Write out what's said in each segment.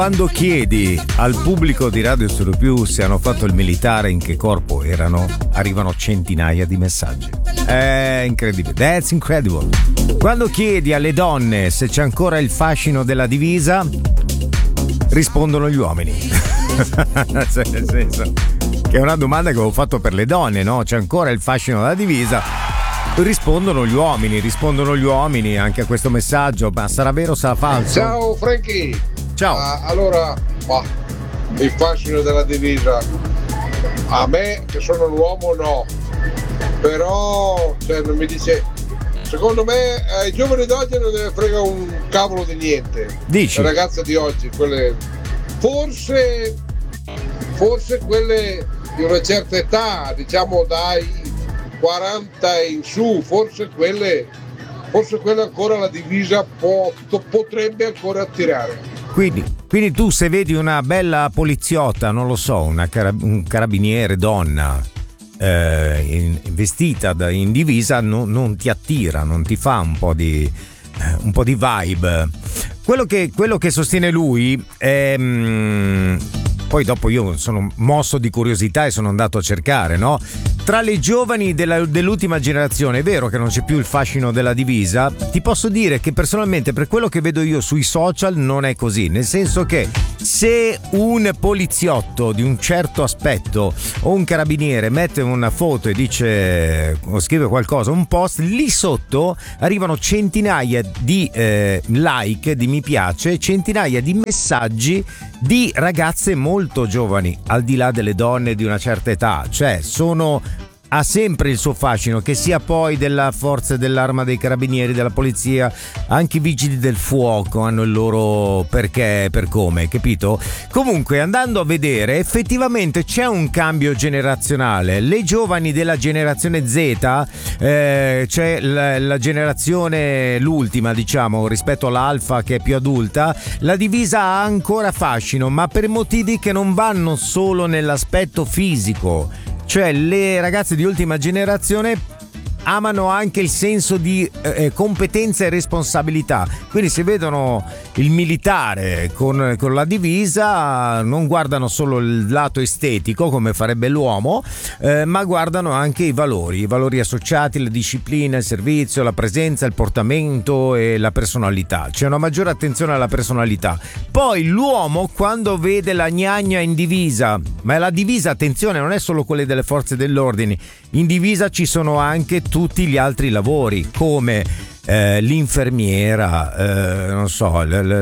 Quando chiedi al pubblico di Radio Studio Più se hanno fatto il militare, in che corpo erano, arrivano centinaia di messaggi. È incredibile, that's incredible. Quando chiedi alle donne se c'è ancora il fascino della divisa, rispondono gli uomini. Nel senso che è una domanda che avevo fatto per le donne, no? C'è ancora il fascino della divisa? Rispondono gli uomini anche a questo messaggio. Ma sarà vero o sarà falso? Ciao Frankie. Ciao. Allora, il fascino della divisa, a me che sono un uomo no, però non mi dice, secondo me ai giovani d'oggi non ne frega un cavolo di niente. Dici? Le ragazze di oggi, quelle forse quelle di una certa età, diciamo dai 40 in su, forse quelle ancora la divisa potrebbe ancora attirare. Quindi tu, se vedi una bella poliziotta, non lo so, un carabiniere donna vestita in divisa, non ti attira, non ti fa un po' di vibe. Quello che sostiene lui è poi dopo io sono mosso di curiosità e sono andato a cercare, no? Tra le giovani dell'ultima generazione è vero che non c'è più il fascino della divisa. Ti posso dire che personalmente, per quello che vedo io sui social, non è così, nel senso che se un poliziotto di un certo aspetto o un carabiniere mette una foto e dice o scrive qualcosa, un post, lì sotto arrivano centinaia di like, di mi piace, centinaia di messaggi di ragazze molto giovani, al di là delle donne di una certa età, cioè ha sempre il suo fascino, che sia poi della forza dell'arma dei carabinieri, della polizia, anche i vigili del fuoco hanno il loro perché, per come, capito? Comunque, andando a vedere, effettivamente c'è un cambio generazionale. Le giovani della generazione Z, c'è la generazione, l'ultima diciamo, rispetto all'alfa che è più adulta, la divisa ha ancora fascino, ma per motivi che non vanno solo nell'aspetto fisico. Cioè le ragazze di ultima generazione amano anche il senso di competenza e responsabilità, quindi se vedono il militare con la divisa non guardano solo il lato estetico come farebbe l'uomo, ma guardano anche i valori associati, la disciplina, il servizio, la presenza, il portamento e la personalità. C'è una maggiore attenzione alla personalità. Poi l'uomo, quando vede la gnagna in divisa, ma la divisa, attenzione, non è solo quelle delle forze dell'ordine, in divisa ci sono anche tutti gli altri lavori come l'infermiera, non so,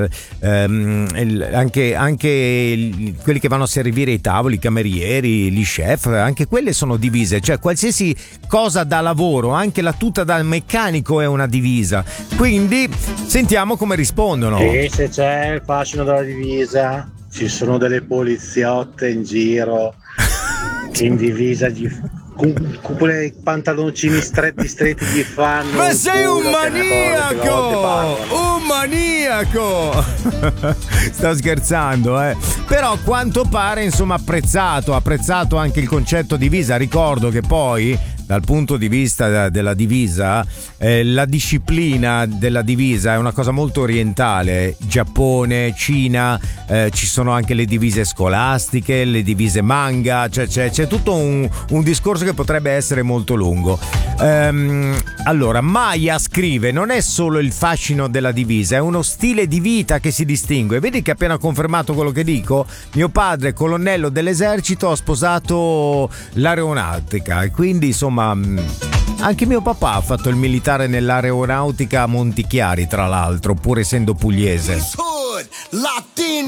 anche quelli che vanno a servire i tavoli, i camerieri, gli chef, anche quelle sono divise, cioè qualsiasi cosa da lavoro, anche la tuta da meccanico è una divisa. Quindi sentiamo come rispondono. E se c'è il fascino della divisa, ci sono delle poliziotte in giro in divisa con quei pantaloncini stretti gli fanno. Ma sei un maniaco! Sto scherzando, però a quanto pare, insomma, apprezzato anche il concetto divisa. Ricordo che poi dal punto di vista della divisa, la disciplina della divisa è una cosa molto orientale. Giappone, Cina, ci sono anche le divise scolastiche, le divise manga, cioè c'è tutto un discorso che potrebbe essere molto lungo. Allora, Maya scrive: non è solo il fascino della divisa, è uno stile di vita che si distingue. Vedi che appena confermato quello che dico? Mio padre, colonnello dell'esercito, ha sposato l'aeronautica e quindi insomma anche mio papà ha fatto il militare nell'aeronautica a Montichiari, tra l'altro, pur essendo pugliese.